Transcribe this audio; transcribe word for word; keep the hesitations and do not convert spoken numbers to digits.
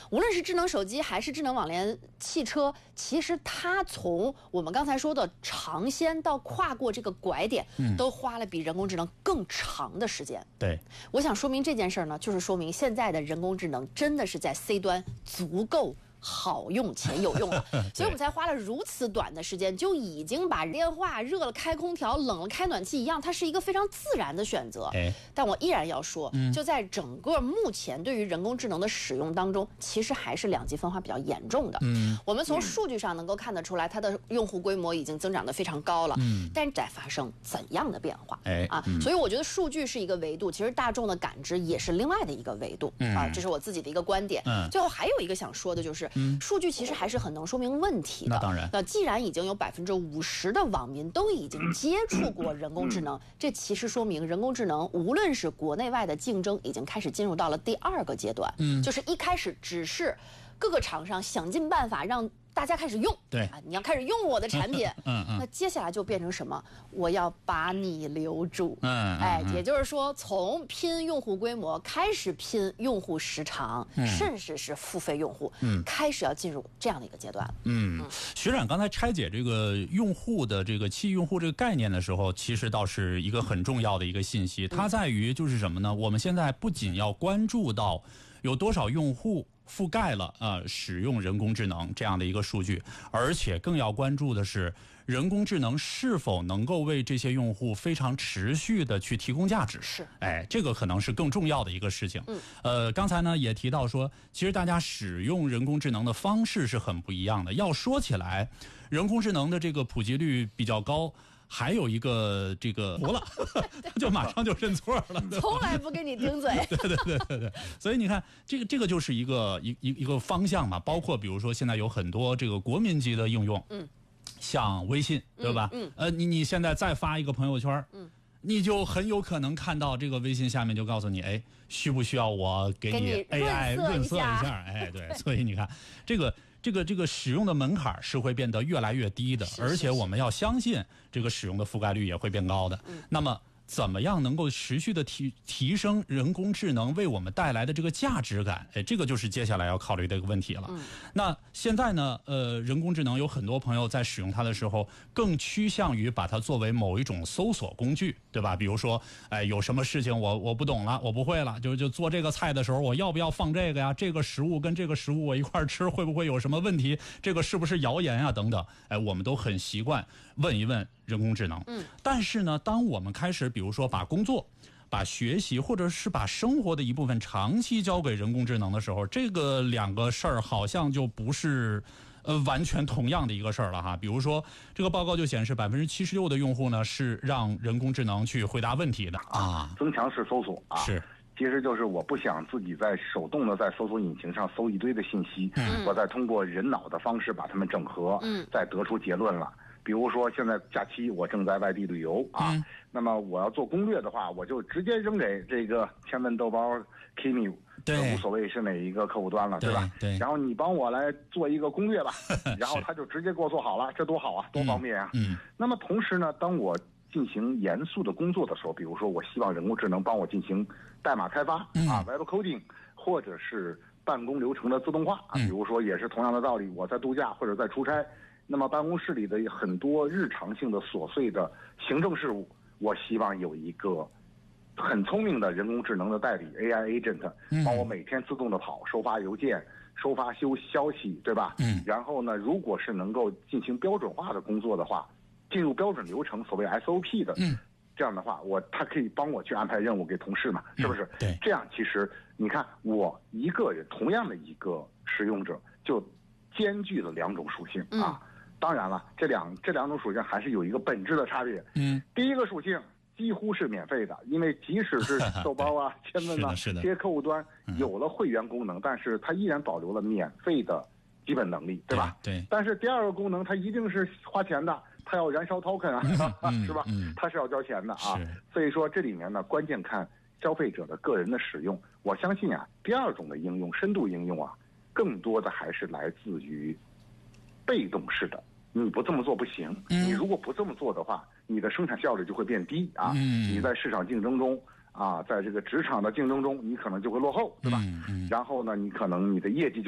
无论是智能手机还是智能网联汽车，其实它从我们刚才说的尝鲜到跨过这个拐点，嗯，都花了比人工智能更长的时间。 对， 我想说明这件事儿呢，就是说明现在的人工智能真的是在 C 端足够好用且有用了，所以我们才花了如此短的时间，就已经把电话热了开空调、冷了开暖气一样，它是一个非常自然的选择。 哎， 但我依然要说，嗯、就在整个目前对于人工智能的使用当中，其实还是两极分化比较严重的。嗯，我们从数据上能够看得出来，它的用户规模已经增长得非常高了。嗯，但是在发生怎样的变化？ 哎啊，嗯、所以我觉得数据是一个维度，其实大众的感知也是另外的一个维度。嗯、啊，这是我自己的一个观点。嗯，最后还有一个想说的就是。嗯，数据其实还是很能说明问题的。 那当然， 那既然已经有百分之五十的网民都已经接触过人工智能，这其实说明人工智能无论是国内外的竞争已经开始进入到了第二个阶段。嗯，就是一开始只是各个厂商想尽办法让大家开始用， 对啊，你要开始用我的产品， 嗯嗯， 那接下来就变成什么？我要把你留住， 嗯， 哎，也就是说，从拼用户规模开始拼用户时长，嗯、甚至是付费用户，嗯，开始要进入这样的一个阶段。 嗯，嗯学长刚才拆解这个用户的这个期用户这个概念的时候，其实倒是一个很重要的一个信息，它在于就是什么呢？我们现在不仅要关注到有多少用户覆盖了呃使用人工智能这样的一个数据，而且更要关注的是人工智能是否能够为这些用户非常持续的去提供价值。 是， 哎，这个可能是更重要的一个事情。嗯，呃，刚才呢也提到说，其实大家使用人工智能的方式是很不一样的。要说起来，人工智能的这个普及率比较高。还有一个这个服了，就马上就认错了， 从来不跟你顶嘴。 对对对对对，所以你看，这个这个就是一个一一一个方向嘛。包括比如说现在有很多这个国民级的应用，嗯，像微信，对吧？嗯，嗯呃，你你现在再发一个朋友圈，嗯，你就很有可能看到这个微信下面就告诉你，哎，需不需要我给你 A I 润色一下？哎，对，所以你看这个。这个这个使用的门槛是会变得越来越低的，而且我们要相信这个使用的覆盖率也会变高的。嗯、那么，怎么样能够持续的提提升人工智能为我们带来的这个价值感？哎，这个就是接下来要考虑的一个问题了。嗯、那现在呢，呃，人工智能有很多朋友在使用它的时候，更趋向于把它作为某一种搜索工具，对吧？比如说，哎，有什么事情我我不懂了，我不会了，就就做这个菜的时候，我要不要放这个呀？这个食物跟这个食物我一块吃，会不会有什么问题？这个是不是谣言啊？等等，哎，我们都很习惯问一问人工智能。嗯，但是呢，当我们开始比如说把工作、把学习或者是把生活的一部分长期交给人工智能的时候，这个两个事儿好像就不是呃完全同样的一个事儿了哈。比如说，这个报告就显示，百分之七十六的用户呢是让人工智能去回答问题的啊， 增强式搜索啊， 是。 其实就是我不想自己在手动的在搜索引擎上搜一堆的信息，嗯、我再通过人脑的方式把它们整合，嗯、再得出结论了。比如说现在假期我正在外地旅游啊，嗯、那么我要做攻略的话，我就直接扔给这个千问豆包 Kimi， 无所谓是哪一个客户端了，对吧？ 对。 然后你帮我来做一个攻略吧，然后他就直接给我做好了，这多好啊，多方便啊！嗯。嗯那么同时呢，当我进行严肃的工作的时候，比如说我希望人工智能帮我进行代码开发、嗯、啊 ，web coding， 或者是办公流程的自动化啊，比如说也是同样的道理，我在度假或者在出差，那么办公室里的很多日常性的琐碎的行政事务，我希望有一个很聪明的人工智能的代理 A I agent， 帮我每天自动的跑，收发邮件、收发消消息，对吧？嗯。然后呢，如果是能够进行标准化的工作的话，进入标准流程，所谓 S O P 的，嗯，这样的话，我他可以帮我去安排任务给同事嘛，是不是？ 嗯、对， 这样其实你看，我一个人同样的一个使用者，就兼具了两种属性、嗯、啊。当然了，这两这两种属性还是有一个本质的差别。嗯，第一个属性几乎是免费的，因为即使是豆包啊、千问啊这些客户端有了会员功能，嗯、但是它依然保留了免费的基本能力，对吧？ 对。对但是第二个功能，它一定是花钱的。它要燃烧 token 啊， 嗯、 是吧？ 嗯、 它是要交钱的啊。所以说这里面呢，关键看消费者的个人的使用。我相信啊，第二种的应用，深度应用啊，更多的还是来自于被动式的。你不这么做不行，嗯、你如果不这么做的话，你的生产效率就会变低啊。嗯、你在市场竞争中啊，在这个职场的竞争中，你可能就会落后，对吧？嗯嗯、然后呢，你可能你的业绩就